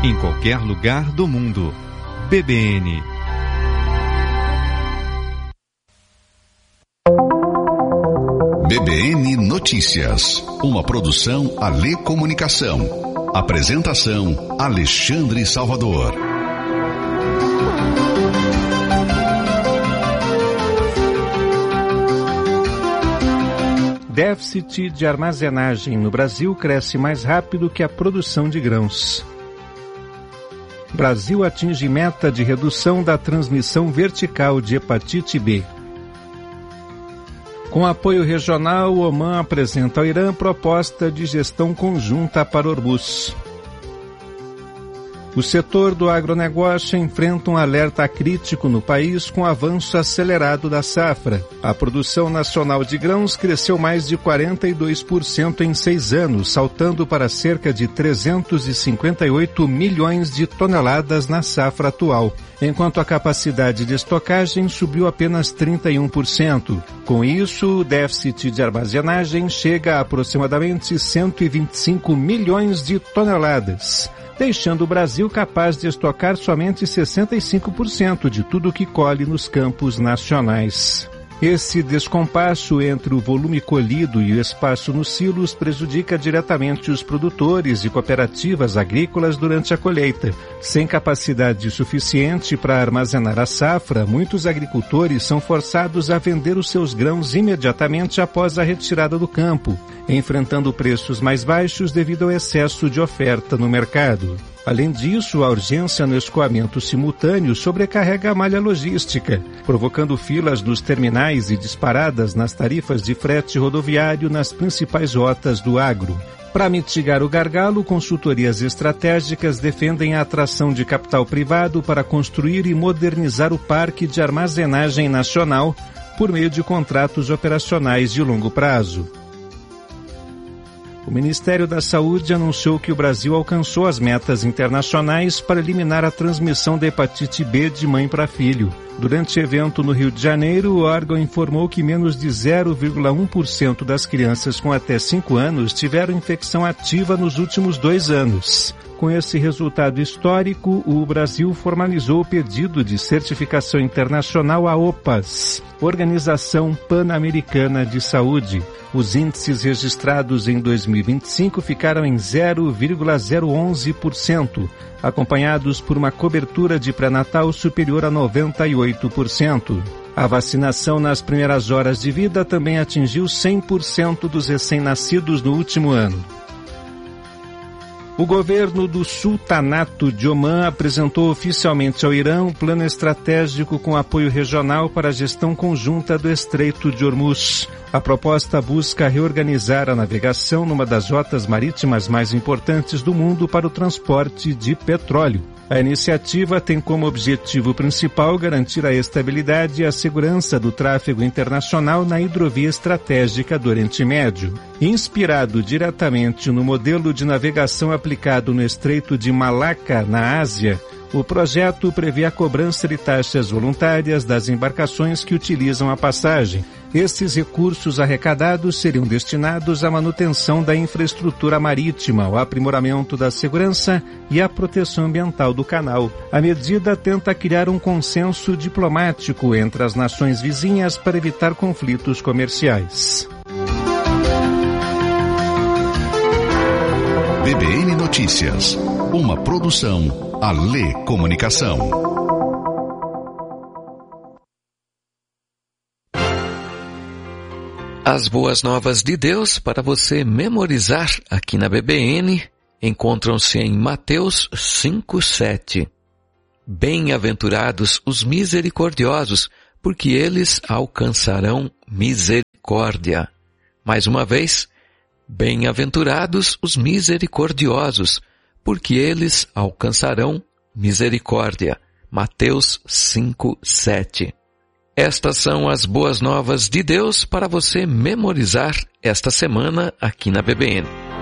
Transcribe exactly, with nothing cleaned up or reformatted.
em qualquer lugar do mundo. B B N. B B N Notícias, uma produção Alê Comunicação. Apresentação Alexandre Salvador. Déficit de armazenagem no Brasil cresce mais rápido que a produção de grãos. Brasil atinge meta de redução da transmissão vertical de hepatite B. Com apoio regional, o Oman apresenta ao Irã proposta de gestão conjunta para Hormuz. O setor do agronegócio enfrenta um alerta crítico no país com o avanço acelerado da safra. A produção nacional de grãos cresceu mais de quarenta e dois por cento em seis anos, saltando para cerca de trezentos e cinquenta e oito milhões de toneladas na safra atual, enquanto a capacidade de estocagem subiu apenas trinta e um por cento. Com isso, o déficit de armazenagem chega a aproximadamente cento e vinte e cinco milhões de toneladas, deixando o Brasil capaz de estocar somente sessenta e cinco por cento de tudo o que colhe nos campos nacionais. Esse descompasso entre o volume colhido e o espaço nos silos prejudica diretamente os produtores e cooperativas agrícolas durante a colheita. Sem capacidade suficiente para armazenar a safra, muitos agricultores são forçados a vender os seus grãos imediatamente após a retirada do campo, enfrentando preços mais baixos devido ao excesso de oferta no mercado. Além disso, a urgência no escoamento simultâneo sobrecarrega a malha logística, provocando filas nos terminais e disparadas nas tarifas de frete rodoviário nas principais rotas do agro. Para mitigar o gargalo, consultorias estratégicas defendem a atração de capital privado para construir e modernizar o parque de armazenagem nacional por meio de contratos operacionais de longo prazo. O Ministério da Saúde anunciou que o Brasil alcançou as metas internacionais para eliminar a transmissão da hepatite B de mãe para filho. Durante evento no Rio de Janeiro, o órgão informou que menos de zero vírgula um por cento das crianças com até cinco anos tiveram infecção ativa nos últimos dois anos. Com esse resultado histórico, o Brasil formalizou o pedido de certificação internacional à O P A S, Organização Pan-Americana de Saúde. Os índices registrados em dois mil e vinte e cinco ficaram em zero vírgula zero onze por cento, acompanhados por uma cobertura de pré-natal superior a noventa e oito por cento. A vacinação nas primeiras horas de vida também atingiu cem por cento dos recém-nascidos no último ano. O governo do Sultanato de Omã apresentou oficialmente ao Irã um plano estratégico com apoio regional para a gestão conjunta do Estreito de Hormuz. A proposta busca reorganizar a navegação numa das rotas marítimas mais importantes do mundo para o transporte de petróleo. A iniciativa tem como objetivo principal garantir a estabilidade e a segurança do tráfego internacional na hidrovia estratégica do Oriente Médio. Inspirado diretamente no modelo de navegação aplicado no Estreito de Malaca, na Ásia, o projeto prevê a cobrança de taxas voluntárias das embarcações que utilizam a passagem. Esses recursos arrecadados seriam destinados à manutenção da infraestrutura marítima, ao aprimoramento da segurança e à proteção ambiental do canal. A medida tenta criar um consenso diplomático entre as nações vizinhas para evitar conflitos comerciais. B B N Notícias, uma produção Alê Comunicação. As boas novas de Deus para você memorizar aqui na B B N encontram-se em Mateus cinco, sete. Bem-aventurados os misericordiosos, porque eles alcançarão misericórdia. Mais uma vez, bem-aventurados os misericordiosos, porque eles alcançarão misericórdia. Mateus cinco, sete. Estas são as boas novas de Deus para você memorizar esta semana aqui na B B N.